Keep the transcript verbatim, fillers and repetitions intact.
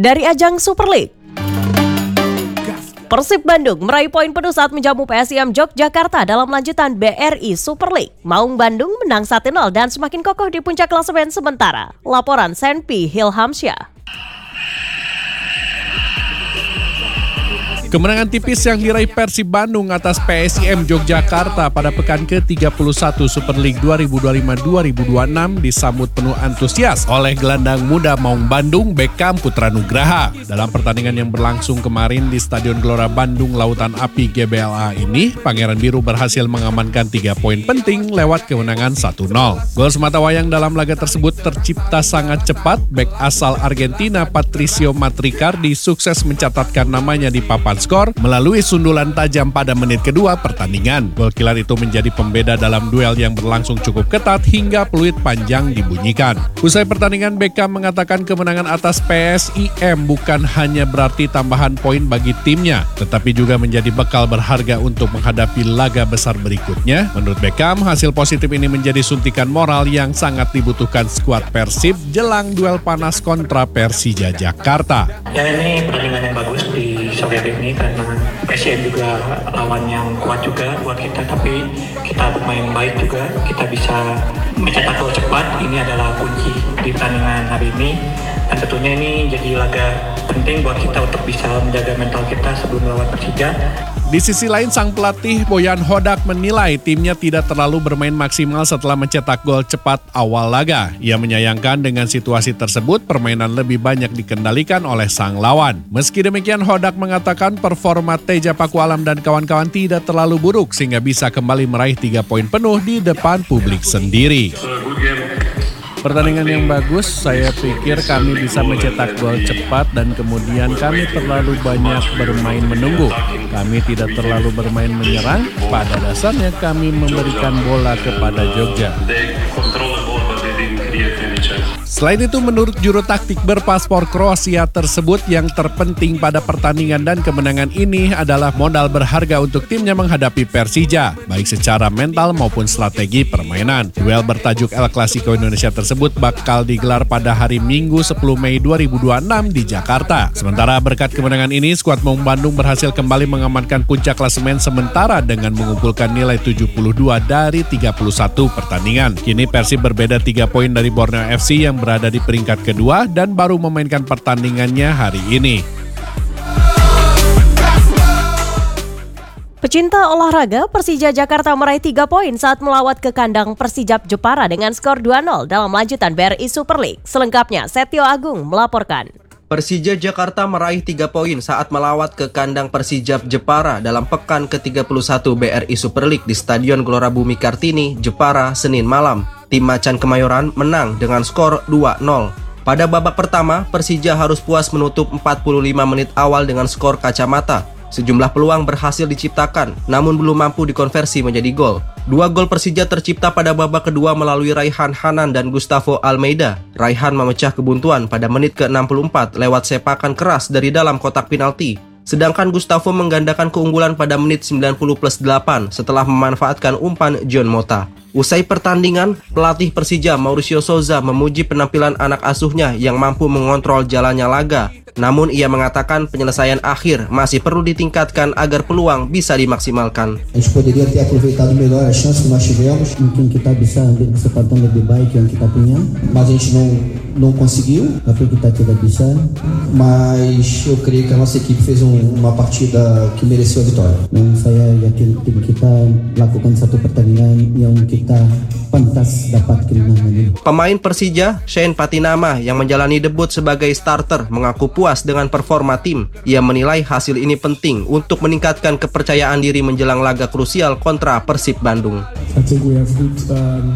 Dari ajang Super League, Persib Bandung meraih poin penuh saat menjamu P S I M Yogyakarta dalam lanjutan B R I Super League. Maung Bandung menang satu nol dan semakin kokoh di puncak klasemen sementara. Laporan Senpi Hilhamsyah. Kemenangan tipis yang diraih Persib Bandung atas P S I M Yogyakarta pada pekan ke tiga puluh satu Super League dua ribu dua puluh lima dua ribu dua puluh enam disambut penuh antusias oleh gelandang muda Maung Bandung Beckham Putra Nugraha. Dalam pertandingan yang berlangsung kemarin di Stadion Gelora Bandung Lautan Api G B L A ini, Pangeran Biru berhasil mengamankan tiga poin penting lewat kemenangan satu nol. Gol sematawayang dalam laga tersebut tercipta sangat cepat. Bek asal Argentina Patricio Matricardi sukses mencatatkan namanya di papan skor melalui sundulan tajam pada menit kedua pertandingan. Gol kilat itu menjadi pembeda dalam duel yang berlangsung cukup ketat hingga peluit panjang dibunyikan. Usai pertandingan, Beckham mengatakan kemenangan atas P S I M bukan hanya berarti tambahan poin bagi timnya, tetapi juga menjadi bekal berharga untuk menghadapi laga besar berikutnya. Menurut Beckham, hasil positif ini menjadi suntikan moral yang sangat dibutuhkan skuad Persib jelang duel panas kontra Persija Jakarta. Ya, ini pertandingan yang bagus di sore hari ini karena P S I M juga lawan yang kuat juga buat kita, tapi kita bermain baik juga, kita bisa mencetak gol cepat. Ini adalah kunci di pertandingan hari ini, dan tentunya ini jadi laga penting buat kita untuk bisa menjaga mental kita sebelum melawan Persija. Di sisi lain, sang pelatih Boyan Hodak menilai timnya tidak terlalu bermain maksimal setelah mencetak gol cepat awal laga. Ia menyayangkan dengan situasi tersebut permainan lebih banyak dikendalikan oleh sang lawan. Meski demikian, Hodak mengatakan performa Teja Pakualam dan kawan-kawan tidak terlalu buruk sehingga bisa kembali meraih tiga poin penuh di depan publik sendiri. Pertandingan yang bagus, saya pikir kami bisa mencetak gol cepat dan kemudian kami terlalu banyak bermain menunggu. Kami tidak terlalu bermain menyerang, pada dasarnya kami memberikan bola kepada Jogja. Selain itu, menurut juru taktik berpaspor Kroasia tersebut, yang terpenting pada pertandingan dan kemenangan ini adalah modal berharga untuk timnya menghadapi Persija, baik secara mental maupun strategi permainan. Duel bertajuk El Clasico Indonesia tersebut bakal digelar pada hari Minggu sepuluh Mei dua ribu dua puluh enam di Jakarta. Sementara berkat kemenangan ini, skuad Maung Bandung berhasil kembali mengamankan puncak klasemen sementara dengan mengumpulkan nilai tujuh puluh dua dari tiga puluh satu pertandingan. Kini Persib berbeda tiga poin dari Borneo F C yang berada di peringkat kedua dan baru memainkan pertandingannya hari ini. Pecinta olahraga, Persija Jakarta meraih tiga poin saat melawat ke kandang Persijap Jepara dengan skor dua nol dalam lanjutan B R I Super League. Selengkapnya, Setio Agung melaporkan. Persija Jakarta meraih tiga poin saat melawat ke kandang Persijap Jepara dalam pekan ke tiga puluh satu B R I Super League di Stadion Gelora Bumi Kartini, Jepara, Senin malam. Tim Macan Kemayoran menang dengan skor dua nol. Pada babak pertama, Persija harus puas menutup empat puluh lima menit awal dengan skor kacamata. Sejumlah peluang berhasil diciptakan, namun belum mampu dikonversi menjadi gol. Dua gol Persija tercipta pada babak kedua melalui Raihan Hanan dan Gustavo Almeida. Raihan memecah kebuntuan pada menit ke enam puluh empat lewat sepakan keras dari dalam kotak penalti. Sedangkan Gustavo menggandakan keunggulan pada menit sembilan puluh plus delapan setelah memanfaatkan umpan John Mota. Usai pertandingan, pelatih Persija Mauricio Souza memuji penampilan anak asuhnya yang mampu mengontrol jalannya laga. Namun ia mengatakan penyelesaian akhir masih perlu ditingkatkan agar peluang bisa dimaksimalkan. A gente poderia ter aproveitado melhor a chance que nós tivemos, mungkin kita bisa ambil kesempatan lebih baik yang kita punya, mas a gente não não conseguiu, tapi kita tidak bisa. Mas eu creio que a nossa equipe fez um, uma partida que mereceu a vitória. Dan saya yakin tim kita lakukan satu pertandingan yang kita pantas dapat kemenangan ini. Pemain Persija, Shane Patinama, yang menjalani debut sebagai starter, mengaku puas dengan performa tim. Ia menilai hasil ini penting untuk meningkatkan kepercayaan diri menjelang laga krusial kontra Persib Bandung.